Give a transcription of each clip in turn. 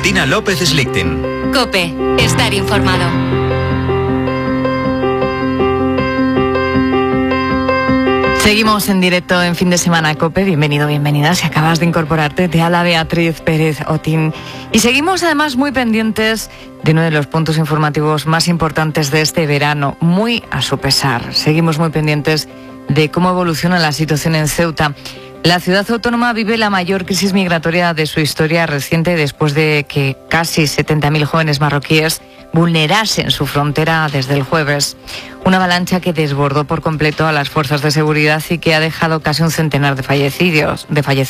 Cristina López Slichting. COPE. Estar informado. Seguimos en directo en Fin de Semana COPE. Bienvenido, bienvenida. Si acabas de incorporarte, te habla Beatriz Pérez Otín. Y seguimos además muy pendientes de uno de los puntos informativos más importantes de este verano, muy a su pesar. Seguimos muy pendientes de cómo evoluciona la situación en Ceuta. La ciudad autónoma vive la mayor crisis migratoria de su historia reciente después de que casi 70.000 jóvenes marroquíes vulnerasen su frontera desde el jueves. Una avalancha que desbordó por completo a las fuerzas de seguridad y que ha dejado casi un centenar de fallecidos.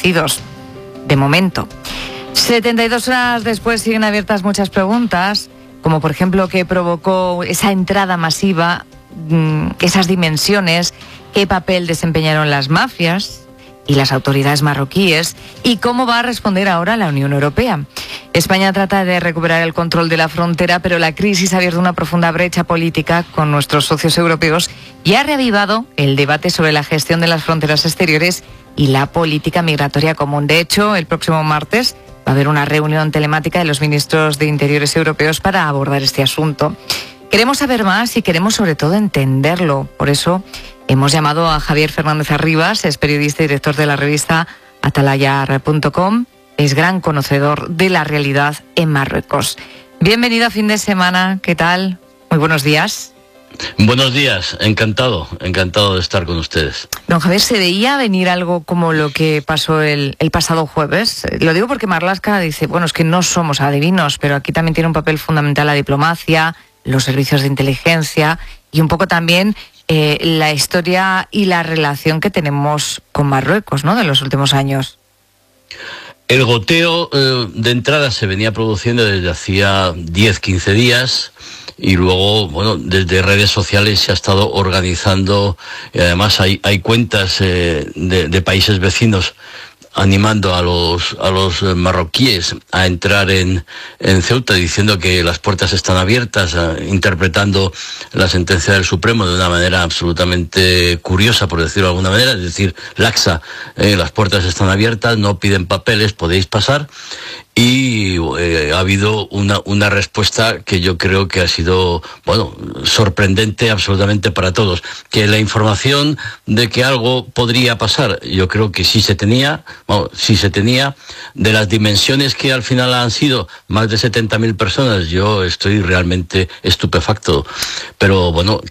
De momento. 72 horas después siguen abiertas muchas preguntas, como por ejemplo qué provocó esa entrada masiva, esas dimensiones, qué papel desempeñaron las mafias y las autoridades marroquíes, y cómo va a responder ahora la Unión Europea. España trata de recuperar el control de la frontera, pero la crisis ha abierto una profunda brecha política con nuestros socios europeos y ha reavivado el debate sobre la gestión de las fronteras exteriores y la política migratoria común. De hecho, el próximo martes va a haber una reunión telemática de los ministros de Interiores europeos para abordar este asunto. Queremos saber más y queremos sobre todo entenderlo. Por eso hemos llamado a Javier Fernández Arribas, es periodista y director de la revista Atalayar.com. Es gran conocedor de la realidad en Marruecos. Bienvenido a Fin de Semana, ¿qué tal? Muy buenos días. Buenos días, encantado de estar con ustedes. Don Javier, ¿se veía venir algo como lo que pasó el pasado jueves? Lo digo porque Marlaska dice, bueno, es que no somos adivinos, pero aquí también tiene un papel fundamental la diplomacia, los servicios de inteligencia y un poco también la historia y la relación que tenemos con Marruecos, ¿no?, de los últimos años. El goteo de entrada se venía produciendo desde hacía 10-15 días y luego, bueno, desde redes sociales se ha estado organizando, y además hay cuentas de países vecinos animando a los marroquíes a entrar en Ceuta, diciendo que las puertas están abiertas, interpretando la sentencia del Supremo de una manera absolutamente curiosa, por decirlo de alguna manera, es decir, laxa. Las puertas están abiertas, no piden papeles, podéis pasar. Y ha habido una respuesta que yo creo que ha sido, bueno, sorprendente absolutamente para todos. Que la información de que algo podría pasar, yo creo que sí se tenía, de las dimensiones que al final han sido más de 70.000 personas, yo estoy realmente estupefacto. Pero bueno,